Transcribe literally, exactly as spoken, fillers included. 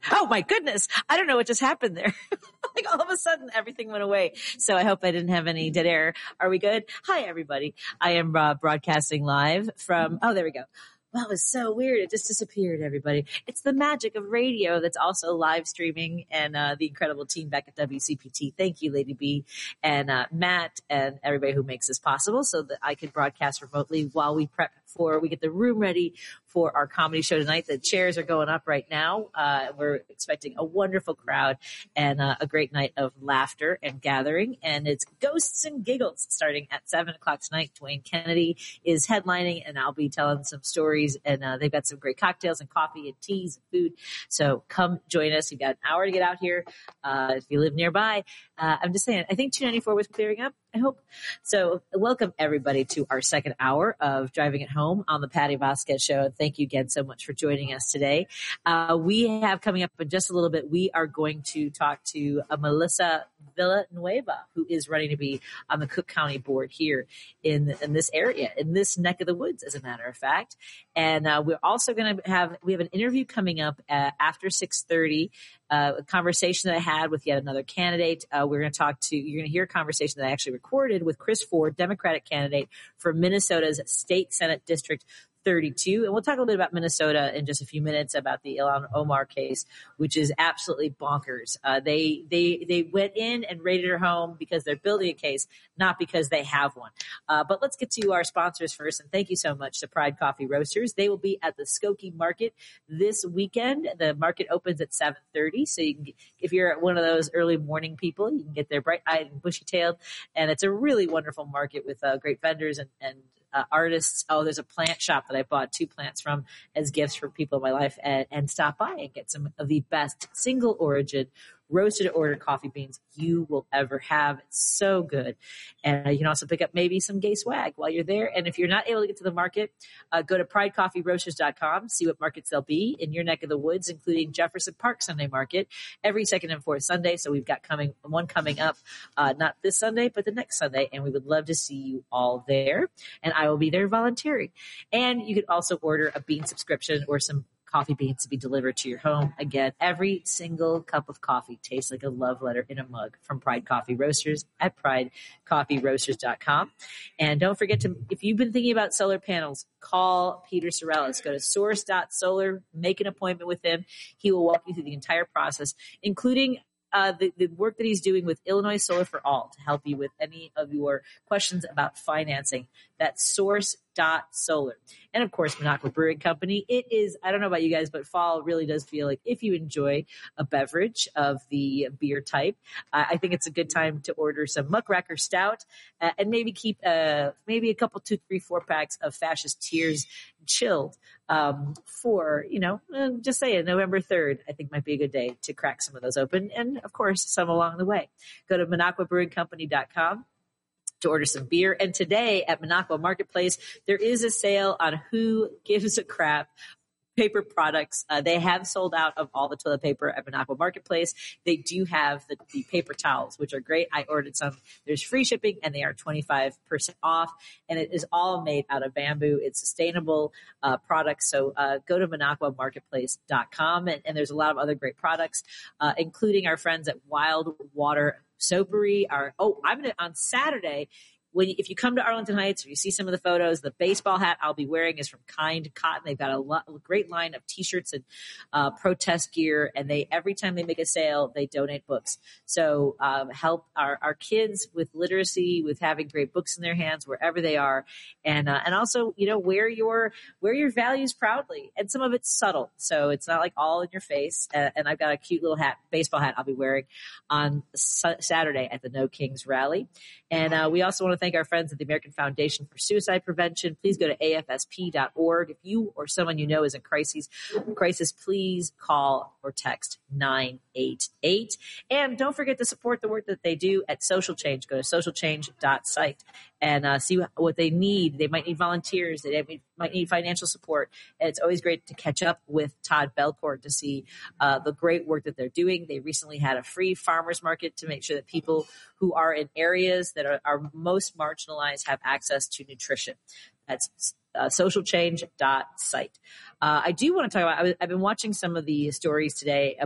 Oh my goodness. I don't know what just happened there. Like all of a sudden everything went away. So I hope I didn't have any dead air. Are we good? Hi, everybody. I am uh, broadcasting live from, oh, there we go. Well, it was so weird. It just disappeared, everybody. It's the magic of radio that's also live streaming, and uh, the incredible team back at W C P T. Thank you, Lady B and uh, Matt and everybody who makes this possible so that I can broadcast remotely while we prep for, we get the room ready for our comedy show tonight. The chairs are going up right now. Uh, we're expecting a wonderful crowd and uh, a great night of laughter and gathering. And it's Ghosts and Giggles starting at seven o'clock tonight. Dwayne Kennedy is headlining, and I'll be telling some stories. And uh, they've got some great cocktails and coffee and teas and food. So come join us. You've got an hour to get out here. Uh, if you live nearby, uh, I'm just saying, I think two ninety-four was clearing up, I hope. So welcome everybody to our second hour of Driving It Home on the Patty Vasquez Show. And thank you again so much for joining us today. Uh, we have coming up in just a little bit, we are going to talk to uh, Melissa Villanueva, who is running to be on the Cook County board here in, in this area, in this neck of the woods, as a matter of fact. And uh, we're also going to have, we have an interview coming up uh, after six thirty, uh, a conversation that I had with yet another candidate. Uh, we're going to talk to, you're going to hear a conversation that I actually recorded with Chris Ford, Democratic candidate for Minnesota's State Senate District thirty-two. And we'll talk a little bit about Minnesota in just a few minutes, about the Ilhan Omar case, which is absolutely bonkers. Uh, they, they, they went in and raided her home because they're building a case, not because they have one. Uh, but let's get to our sponsors first. And thank you so much to Pride Coffee Roasters. They will be at the Skokie Market this weekend. The market opens at seven thirty. So you can, if you're one of those early morning people, you can get there bright-eyed and bushy-tailed. And it's a really wonderful market with uh, great vendors and, and Uh, artists. Oh, there's a plant shop that I bought two plants from as gifts for people in my life, and, and stop by and get some of the best single origin roasted order coffee beans you will ever have. It's so good. And uh, you can also pick up maybe some gay swag while you're there. And if you're not able to get to the market, uh, go to pride coffee roasters dot com, see what markets they'll be in your neck of the woods, including Jefferson Park Sunday Market every second and fourth Sunday. So we've got coming one coming up, uh, not this Sunday, but the next Sunday. And we would love to see you all there. And I will be there volunteering. And you could also order a bean subscription or some coffee beans to be delivered to your home. Again, every single cup of coffee tastes like a love letter in a mug from Pride Coffee Roasters at pride coffee roasters dot com. And don't forget to, if you've been thinking about solar panels, call Peter Sorellis. Go to source dot solar, make an appointment with him. He will walk you through the entire process, including Uh, the, the work that he's doing with Illinois Solar for All to help you with any of your questions about financing. That's source dot solar. And of course, Minocqua Brewing Company. It is, I don't know about you guys, but fall really does feel like if you enjoy a beverage of the beer type, uh, I think it's a good time to order some Muckracker Stout uh, and maybe keep uh, maybe a couple, two, three, four packs of Fascist Tears chilled um, for, you know, uh, just saying November third, I think might be a good day to crack some of those open. And of course, some along the way. Go to minocqua brewing company dot com to order some beer. And today at Minocqua Marketplace, there is a sale on Who Gives a Crap paper products. Uh, they have sold out of all the toilet paper at Minocqua Marketplace. They do have the, the paper towels, which are great. I ordered some. There's free shipping, and they are twenty-five percent off. And it is all made out of bamboo. It's sustainable uh, products. So uh, go to minocqua marketplace dot com, and, and there's a lot of other great products, uh, including our friends at Wild Water Soapery. Our, oh, I'm going to, on Saturday, When you, if you come to Arlington Heights or you see some of the photos, the baseball hat I'll be wearing is from Kind Cotton. They've got a, lot, a great line of T-shirts and uh, protest gear, and they every time they make a sale, they donate books. So um, help our, our kids with literacy, with having great books in their hands wherever they are, and uh, and also you know wear your wear your values proudly. And some of it's subtle, so it's not like all in your face. Uh, and I've got a cute little hat, baseball hat, I'll be wearing on s- Saturday at the No Kings rally. And uh, we also want to thank our friends at the American Foundation for Suicide Prevention. Please go to A F S P dot org. If you or someone you know is in crisis, crisis, please call or text nine eight eight. And don't forget to support the work that they do at Social Change. Go to social change dot site and uh, see what they need. They might need volunteers. They might need financial support. And it's always great to catch up with Todd Belcourt to see uh, the great work that they're doing. They recently had a free farmers market to make sure that people who are in areas that are, are most marginalized have access to nutrition. That's uh, social change dot site. Uh, I do want to talk about, I was, I've been watching some of the stories today